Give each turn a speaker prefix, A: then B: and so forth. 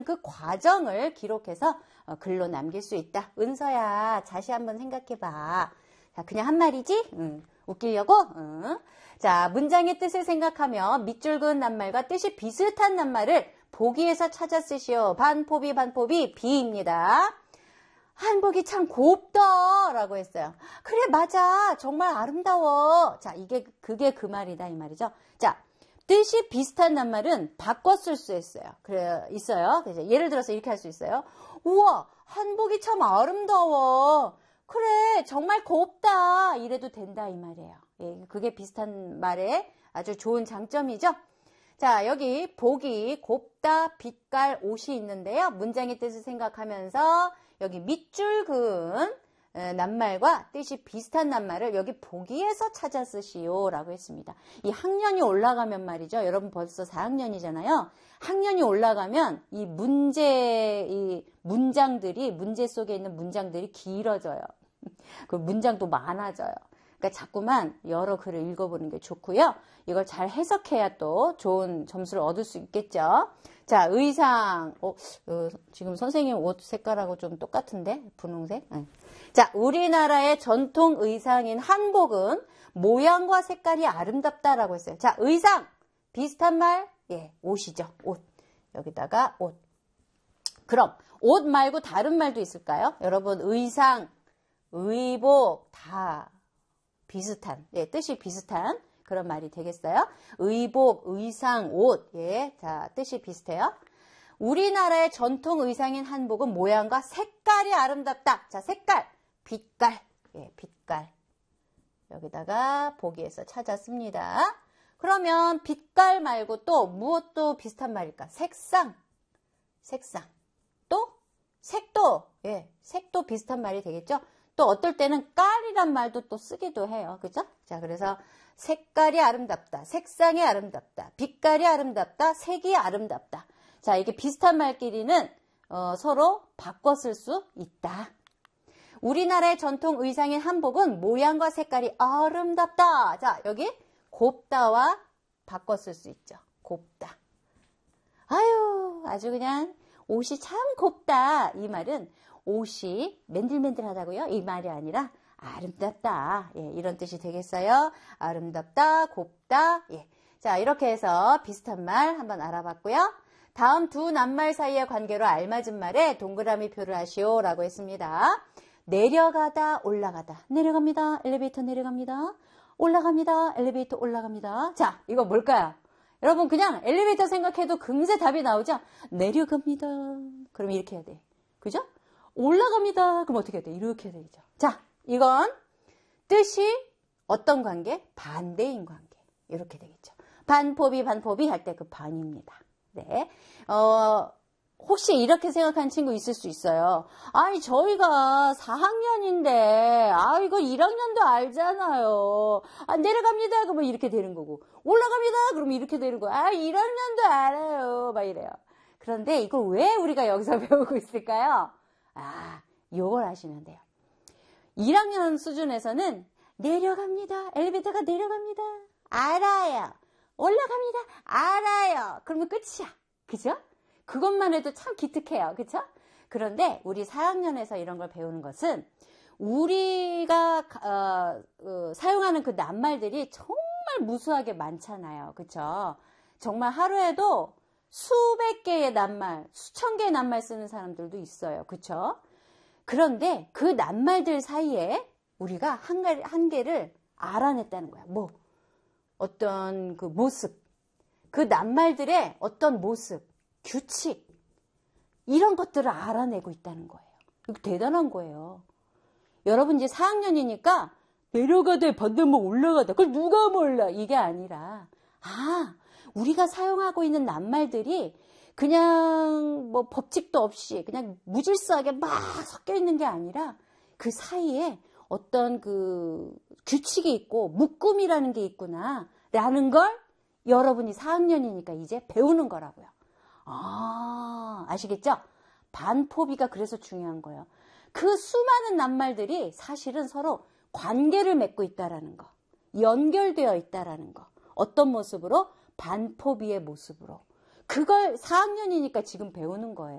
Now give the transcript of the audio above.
A: 그 과정을 기록해서 글로 남길 수 있다. 은서야, 다시 한번 생각해봐. 자, 그냥 한 말이지? 웃기려고? 자, 문장의 뜻을 생각하며 밑줄 그은 낱말과 뜻이 비슷한 낱말을 보기에서 찾아 쓰시오. 반포비 비입니다. 한복이 참 곱다 라고 했어요. 그래, 맞아. 정말 아름다워. 자, 그게 그 말이다 이 말이죠. 자, 뜻이 비슷한 낱말은 바꿔 쓸 수 있어요. 그래서 예를 들어서 이렇게 할 수 있어요. 우와, 한복이 참 아름다워. 그래, 정말 곱다. 이래도 된다 이 말이에요. 예, 그게 비슷한 말의 아주 좋은 장점이죠. 자, 여기 보기, 곱다, 빛깔, 옷이 있는데요. 문장의 뜻을 생각하면서 여기 밑줄 그은 낱말과 뜻이 비슷한 낱말을 여기 보기에서 찾아 쓰시오 라고 했습니다. 이 학년이 올라가면 말이죠. 여러분 벌써 4학년이잖아요. 학년이 올라가면 이 문제 속에 있는 문장들이 길어져요. 그 문장도 많아져요. 그러니까 자꾸만 여러 글을 읽어보는 게 좋고요. 이걸 잘 해석해야 또 좋은 점수를 얻을 수 있겠죠. 자, 의상. 지금 선생님 옷 색깔하고 좀 똑같은데? 분홍색? 네. 자, 우리나라의 전통 의상인 한복은 모양과 색깔이 아름답다라고 했어요. 자, 의상. 비슷한 말? 예, 옷이죠. 옷. 여기다가 옷. 그럼 옷 말고 다른 말도 있을까요? 여러분, 의상, 의복 다 비슷한, 예, 뜻이 비슷한 그런 말이 되겠어요. 의복, 의상, 옷, 예, 자, 뜻이 비슷해요. 우리나라의 전통 의상인 한복은 모양과 색깔이 아름답다. 자, 색깔, 빛깔, 예, 빛깔. 여기다가 보기에서 찾았습니다. 그러면 빛깔 말고 또 무엇도 비슷한 말일까? 색상, 또 색도, 예, 색도 비슷한 말이 되겠죠. 또 어떨 때는 깔이란 말도 또 쓰기도 해요. 그죠? 자, 그래서 색깔이 아름답다, 색상이 아름답다, 빛깔이 아름답다, 색이 아름답다. 자, 이게 비슷한 말끼리는 서로 바꿔 쓸 수 있다. 우리나라의 전통 의상인 한복은 모양과 색깔이 아름답다. 자, 여기 곱다와 바꿔 쓸 수 있죠. 곱다. 아유, 아주 그냥 옷이 참 곱다. 이 말은 옷이 맨들맨들하다고요? 이 말이 아니라 아름답다. 예, 이런 뜻이 되겠어요. 아름답다, 곱다. 예. 자, 이렇게 해서 비슷한 말 한번 알아봤고요. 다음 두 낱말 사이의 관계로 알맞은 말에 동그라미 표를 하시오 라고 했습니다. 내려가다, 올라가다. 내려갑니다. 엘리베이터 내려갑니다. 올라갑니다. 엘리베이터 올라갑니다. 자, 이거 뭘까요? 여러분 그냥 엘리베이터 생각해도 금세 답이 나오죠? 내려갑니다. 그럼 이렇게 해야 돼. 그죠? 올라갑니다. 그럼 어떻게 해야 돼? 이렇게 해야 되죠. 자, 이건 뜻이 어떤 관계? 반대인 관계. 이렇게 되겠죠. 반포비 할 때 그 반입니다. 네. 혹시 이렇게 생각하는 친구 있을 수 있어요. 아니, 저희가 4학년인데, 이거 1학년도 알잖아요. 내려갑니다. 그러면 이렇게 되는 거고. 올라갑니다. 그러면 이렇게 되는 거고. 1학년도 알아요. 막 이래요. 그런데 이걸 왜 우리가 여기서 배우고 있을까요? 요걸 아시면 돼요. 1학년 수준에서는 내려갑니다. 엘리베이터가 내려갑니다. 알아요. 올라갑니다. 알아요. 그러면 끝이야. 그죠? 그것만 해도 참 기특해요. 그쵸? 그런데 우리 4학년에서 이런 걸 배우는 것은 우리가 사용하는 그 낱말들이 정말 무수하게 많잖아요. 그쵸? 정말 하루에도 수백 개의 낱말, 수천 개의 낱말 쓰는 사람들도 있어요. 그쵸? 그런데 그 낱말들 사이에 우리가 한 개를 알아냈다는 거야. 어떤 그 모습, 그 낱말들의 어떤 모습, 규칙, 이런 것들을 알아내고 있다는 거예요. 이거 대단한 거예요. 여러분 이제 4학년이니까 내려가대 반대목 올라가다. 그걸 누가 몰라? 이게 아니라 우리가 사용하고 있는 낱말들이 그냥 법칙도 없이 그냥 무질서하게 막 섞여 있는 게 아니라 그 사이에 어떤 그 규칙이 있고 묶음이라는 게 있구나 라는 걸 여러분이 4학년이니까 이제 배우는 거라고요. 아시겠죠? 반포비가 그래서 중요한 거예요. 그 수많은 낱말들이 사실은 서로 관계를 맺고 있다라는 거, 연결되어 있다라는 거. 어떤 모습으로? 반포비의 모습으로. 그걸 4학년이니까 지금 배우는 거예요.